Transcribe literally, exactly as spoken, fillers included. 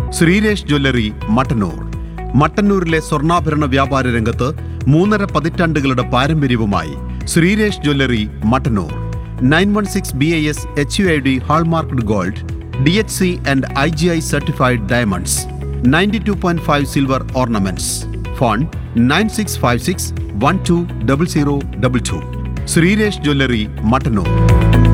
Sreeresh jewellery Mattannur. മട്ടന്നൂരിലെ സ്വർണ്ണാഭരണ വ്യാപാര രംഗത്ത് മൂന്നര പതിറ്റാണ്ടുകളുടെ പാരമ്പര്യവുമായി Sreeresh jewellery Mattannur. Nine one six B I S H U I D hallmarked gold, D H C and I G I certified diamonds, ninety two point five silver ornaments. Phone nine six five six one two double zero double two. Sreeresh jewellery Mattannur.